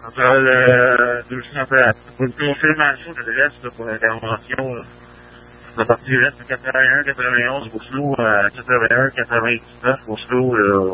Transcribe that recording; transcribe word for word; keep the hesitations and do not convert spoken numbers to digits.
Après euh, deux cents places. Pour une confirmation de l'adresse là, pour l'intervention, là. La partie reste de quatre-vingt-un quatre-vingt-onze, Oslo, à quatre-vingt-un quatre-vingt-dix-neuf, Oslo, là.